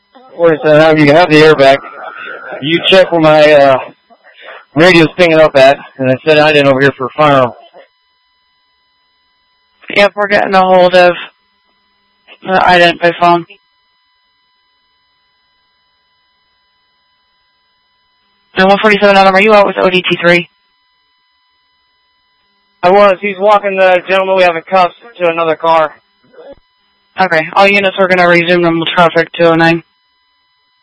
47, you can have the airbag. You check where my radio's pinging up at, and I said I didn't over here for a firearm. Yep, we're getting a hold of the ident by phone. And 147 Adam, are you out with ODT3? I was. He's walking the gentleman we have in cuffs to another car. Okay, all units are going to resume normal traffic 209.